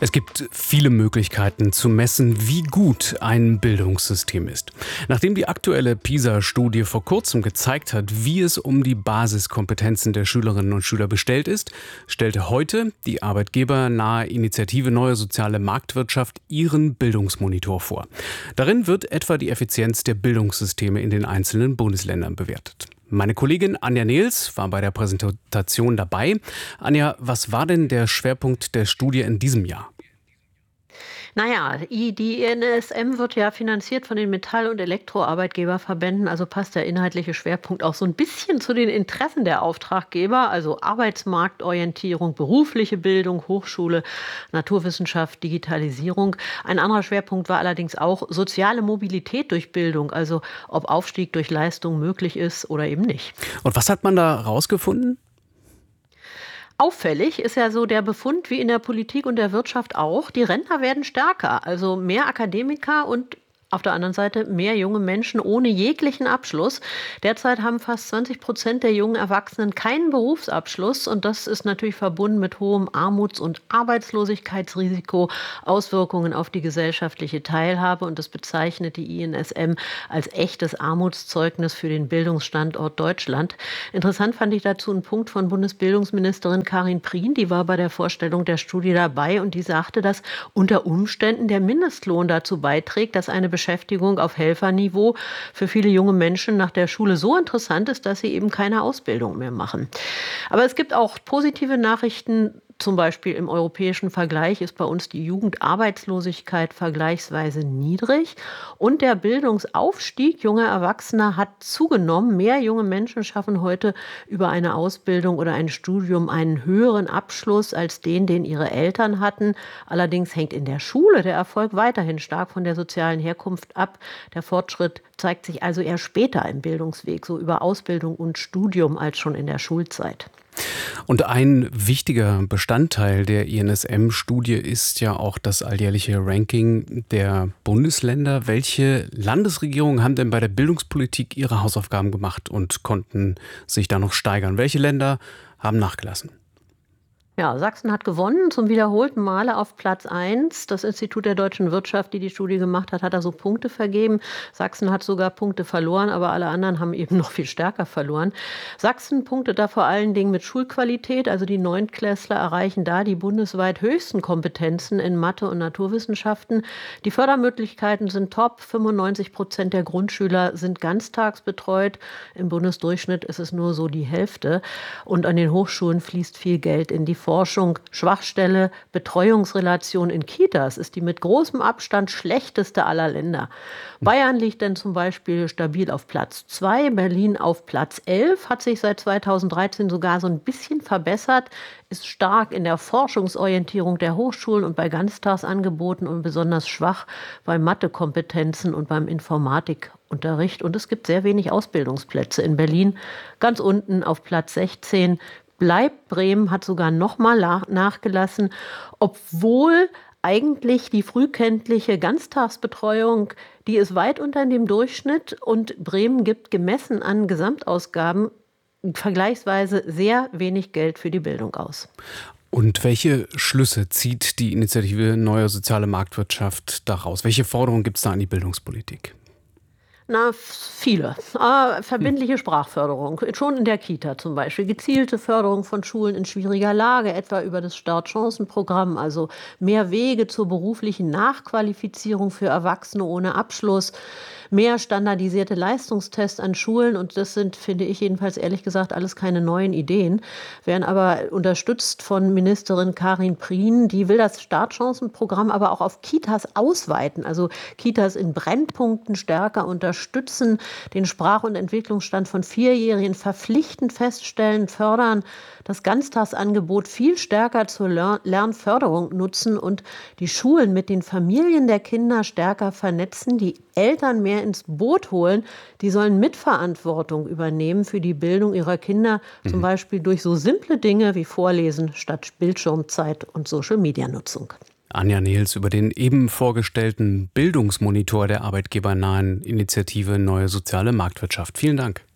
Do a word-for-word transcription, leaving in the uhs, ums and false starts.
Es gibt viele Möglichkeiten zu messen, wie gut ein Bildungssystem ist. Nachdem die aktuelle PISA-Studie vor kurzem gezeigt hat, wie es um die Basiskompetenzen der Schülerinnen und Schüler bestellt ist, stellte heute die arbeitgebernahe Initiative Neue Soziale Marktwirtschaft ihren Bildungsmonitor vor. Darin wird etwa die Effizienz der Bildungssysteme in den einzelnen Bundesländern bewertet. Meine Kollegin Anja Nehls war bei der Präsentation dabei. Anja, was war denn der Schwerpunkt der Studie in diesem Jahr? Naja, i- die I N S M wird ja finanziert von den Metall- und Elektroarbeitgeberverbänden, also passt der inhaltliche Schwerpunkt auch so ein bisschen zu den Interessen der Auftraggeber, also Arbeitsmarktorientierung, berufliche Bildung, Hochschule, Naturwissenschaft, Digitalisierung. Ein anderer Schwerpunkt war allerdings auch soziale Mobilität durch Bildung, also ob Aufstieg durch Leistung möglich ist oder eben nicht. Und was hat man da rausgefunden? Auffällig ist ja so der Befund wie in der Politik und der Wirtschaft auch, die Rentner werden stärker, also mehr Akademiker und auf der anderen Seite mehr junge Menschen ohne jeglichen Abschluss. Derzeit haben fast zwanzig Prozent der jungen Erwachsenen keinen Berufsabschluss und das ist natürlich verbunden mit hohem Armuts- und Arbeitslosigkeitsrisiko, Auswirkungen auf die gesellschaftliche Teilhabe und das bezeichnet die I N S M als echtes Armutszeugnis für den Bildungsstandort Deutschland. Interessant fand ich dazu einen Punkt von Bundesbildungsministerin Karin Prien, die war bei der Vorstellung der Studie dabei und die sagte, dass unter Umständen der Mindestlohn dazu beiträgt, dass eine Beschäftigung auf Helferniveau für viele junge Menschen nach der Schule so interessant ist, dass sie eben keine Ausbildung mehr machen. Aber es gibt auch positive Nachrichten. Zum Beispiel im europäischen Vergleich ist bei uns die Jugendarbeitslosigkeit vergleichsweise niedrig und der Bildungsaufstieg junger Erwachsener hat zugenommen. Mehr junge Menschen schaffen heute über eine Ausbildung oder ein Studium einen höheren Abschluss als den, den ihre Eltern hatten. Allerdings hängt in der Schule der Erfolg weiterhin stark von der sozialen Herkunft ab. Der Fortschritt zeigt sich also eher später im Bildungsweg, so über Ausbildung und Studium als schon in der Schulzeit. Und ein wichtiger Bestandteil der I N S M-Studie ist ja auch das alljährliche Ranking der Bundesländer. Welche Landesregierungen haben denn bei der Bildungspolitik ihre Hausaufgaben gemacht und konnten sich da noch steigern? Welche Länder haben nachgelassen? Ja, Sachsen hat gewonnen, zum wiederholten Male auf Platz eins. Das Institut der deutschen Wirtschaft, die die Studie gemacht hat, hat da so Punkte vergeben. Sachsen hat sogar Punkte verloren, aber alle anderen haben eben noch viel stärker verloren. Sachsen punktet da vor allen Dingen mit Schulqualität, also die Neuntklässler erreichen da die bundesweit höchsten Kompetenzen in Mathe und Naturwissenschaften. Die Fördermöglichkeiten sind top, fünfundneunzig Prozent der Grundschüler sind ganztags betreut. Im Bundesdurchschnitt ist es nur so die Hälfte. Und an den Hochschulen fließt viel Geld in die Forschung. Schwachstelle, Betreuungsrelation in Kitas ist die mit großem Abstand schlechteste aller Länder. Bayern liegt dann zum Beispiel stabil auf Platz zwei, Berlin auf Platz elf, hat sich seit zweitausenddreizehn sogar so ein bisschen verbessert, ist stark in der Forschungsorientierung der Hochschulen und bei Ganztagsangeboten und besonders schwach bei Mathekompetenzen und beim Informatikunterricht. Und es gibt sehr wenig Ausbildungsplätze in Berlin, ganz unten auf Platz sechzehn. Bleibt Bremen, hat sogar noch mal nachgelassen, obwohl eigentlich die frühkindliche Ganztagsbetreuung, die ist weit unter dem Durchschnitt und Bremen gibt gemessen an Gesamtausgaben vergleichsweise sehr wenig Geld für die Bildung aus. Und welche Schlüsse zieht die Initiative Neue Soziale Marktwirtschaft daraus? Welche Forderungen gibt es da an die Bildungspolitik? Na, viele. Ah, verbindliche Sprachförderung, schon in der Kita zum Beispiel. Gezielte Förderung von Schulen in schwieriger Lage, etwa über das Startchancenprogramm, also mehr Wege zur beruflichen Nachqualifizierung für Erwachsene ohne Abschluss, mehr standardisierte Leistungstests an Schulen und das sind, finde ich jedenfalls ehrlich gesagt, alles keine neuen Ideen, werden aber unterstützt von Ministerin Karin Prien. Die will das Startchancenprogramm aber auch auf Kitas ausweiten, also Kitas in Brennpunkten stärker unterstützen, den Sprach- und Entwicklungsstand von Vierjährigen verpflichtend feststellen, fördern, das Ganztagsangebot viel stärker zur Lern- Lernförderung nutzen und die Schulen mit den Familien der Kinder stärker vernetzen, die Eltern mehr ins Boot holen, die sollen Mitverantwortung übernehmen für die Bildung ihrer Kinder, zum Mhm. Beispiel durch so simple Dinge wie Vorlesen statt Bildschirmzeit und Social-Media-Nutzung. Anja Nehls über den eben vorgestellten Bildungsmonitor der arbeitgebernahen Initiative Neue Soziale Marktwirtschaft. Vielen Dank.